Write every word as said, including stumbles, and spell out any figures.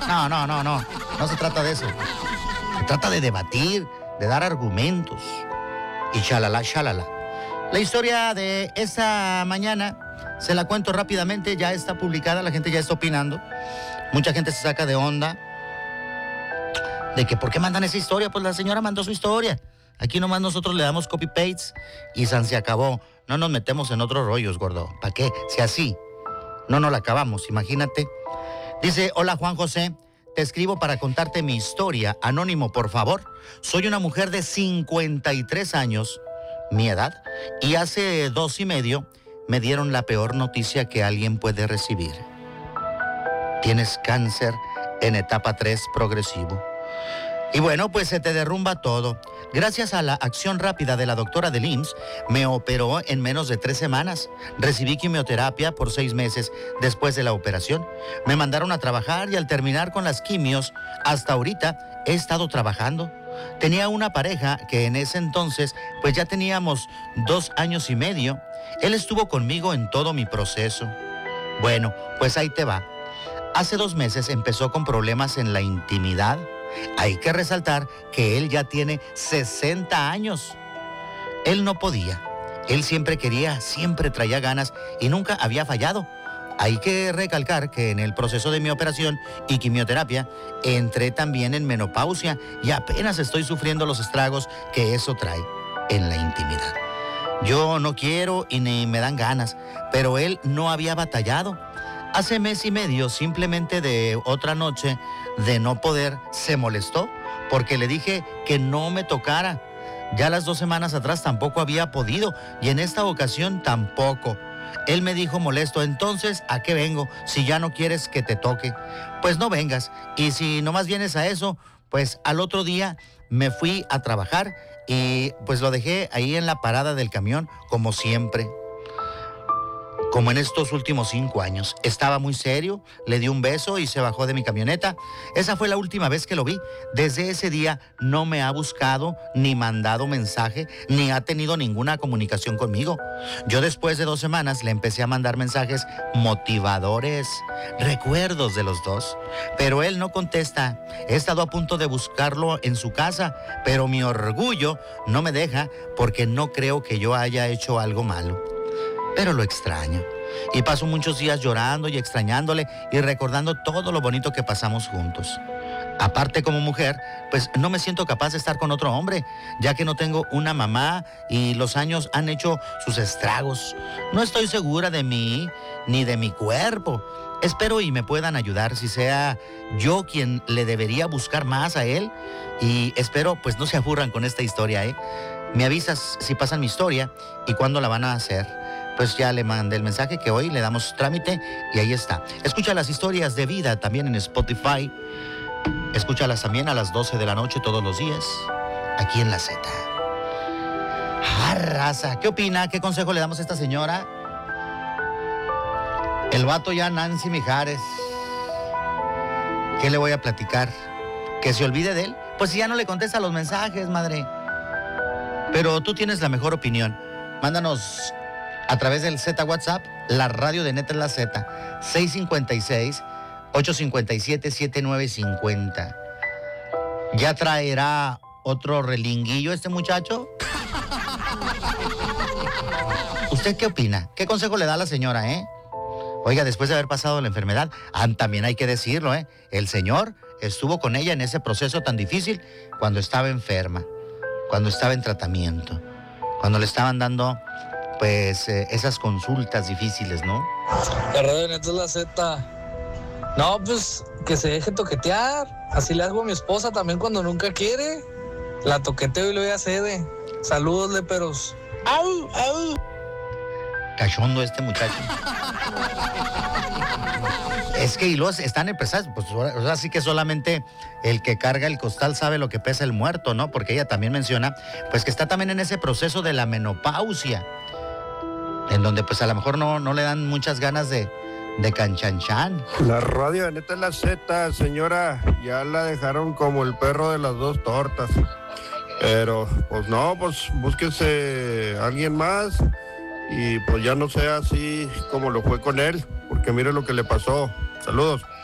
No, no, no, no. No se trata de eso. Se trata de debatir, de dar argumentos. Y shalala, shalala. La historia de esa mañana se la cuento rápidamente. Ya está publicada, la gente ya está opinando. Mucha gente se saca de onda. De que, ¿por qué mandan esa historia? Pues la señora mandó su historia. Aquí nomás nosotros le damos copy-paste y san se acabó. No nos metemos en otros rollos, gordo. ¿Para qué? Si así, no nos la acabamos, imagínate. Dice, hola Juan José, te escribo para contarte mi historia. Anónimo, por favor. Soy una mujer de cincuenta y tres años, mi edad, y hace dos y medio me dieron la peor noticia que alguien puede recibir. Tienes cáncer en etapa tres progresivo. Y bueno, pues se te derrumba todo. Gracias a la acción rápida de la doctora del I M S S, me operó en menos de tres semanas. Recibí quimioterapia por seis meses después de la operación. Me mandaron a trabajar y al terminar con las quimios, hasta ahorita he estado trabajando. Tenía una pareja que en ese entonces, pues ya teníamos dos años y medio. Él estuvo conmigo en todo mi proceso. Bueno, pues ahí te va. Hace dos meses empezó con problemas en la intimidad. Hay que resaltar que él ya tiene sesenta años. Él no podía. Él siempre quería, siempre traía ganas y nunca había fallado. Hay que recalcar que en el proceso de mi operación y quimioterapia entré también en menopausia y apenas estoy sufriendo los estragos que eso trae en la intimidad. Yo no quiero y ni me dan ganas, pero él no había batallado. Hace mes y medio, simplemente de otra noche de no poder, se molestó porque le dije que no me tocara. Ya las dos semanas atrás tampoco había podido y en esta ocasión tampoco. Él me dijo molesto, entonces, ¿a qué vengo si ya no quieres que te toque? Pues no vengas, y si nomás vienes a eso, pues al otro día me fui a trabajar y pues lo dejé ahí en la parada del camión como siempre. Como en estos últimos cinco años. Estaba muy serio, le di un beso y se bajó de mi camioneta. Esa fue la última vez que lo vi. Desde ese día no me ha buscado, ni mandado mensaje, ni ha tenido ninguna comunicación conmigo. Yo después de dos semanas le empecé a mandar mensajes motivadores, recuerdos de los dos. Pero él no contesta. He estado a punto de buscarlo en su casa, pero mi orgullo no me deja porque no creo que yo haya hecho algo malo. Pero lo extraño. Y paso muchos días llorando y extrañándole y recordando todo lo bonito que pasamos juntos. Aparte, como mujer, pues no me siento capaz de estar con otro hombre, ya que no tengo una mamá y los años han hecho sus estragos. No estoy segura de mí ni de mi cuerpo. Espero y me puedan ayudar, si sea yo quien le debería buscar más a él. Y espero pues no se aburran con esta historia, ¿eh? Me avisas si pasan mi historia y cuándo la van a hacer. Pues ya le mandé el mensaje que hoy le damos trámite y ahí está. Escucha las historias de vida también en Spotify. Escúchalas también a las doce de la noche todos los días, aquí en La Z. Ah, raza, ¿qué opina? ¿Qué consejo le damos a esta señora? El vato ya Nancy Mijares. ¿Qué le voy a platicar? ¿Que se olvide de él? Pues si ya no le contesta los mensajes, madre. Pero tú tienes la mejor opinión. Mándanos a través del Z WhatsApp, la radio de Neta en La Z, seis cinco seis, ocho cinco siete, siete nueve cinco cero. ¿Ya traerá otro relinguillo este muchacho? ¿Usted qué opina? ¿Qué consejo le da a la señora, eh? Oiga, después de haber pasado la enfermedad, ah, también hay que decirlo, eh, el señor estuvo con ella en ese proceso tan difícil cuando estaba enferma, cuando estaba en tratamiento, cuando le estaban dando pues eh, esas consultas difíciles, ¿no? La radio de Neta es La Z. No, pues que se deje toquetear. Así le hago a mi esposa también cuando nunca quiere. La toqueteo y luego ya cede. Saludos, leperos. ¡Au, au! Cachondo este muchacho. Es que y los están empezados, pues ahora sí que solamente el que carga el costal sabe lo que pesa el muerto, ¿no? Porque ella también menciona, pues que está también en ese proceso de la menopausia, en donde pues a lo mejor no, no le dan muchas ganas de, de canchanchan. La radio de Neta es La Z, señora, ya la dejaron como el perro de las dos tortas. Pero, pues no, pues búsquese a alguien más y pues ya no sea así como lo fue con él, porque mire lo que le pasó. Saludos.